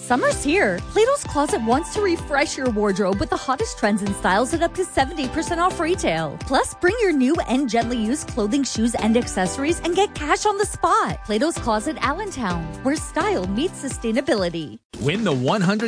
Summer's here. Plato's Closet wants to refresh your wardrobe with the hottest trends and styles at up to 70% off retail. Plus, bring your new and gently used clothing, shoes, and accessories and get cash on the spot. Plato's Closet Allentown, where style meets sustainability. Win the $100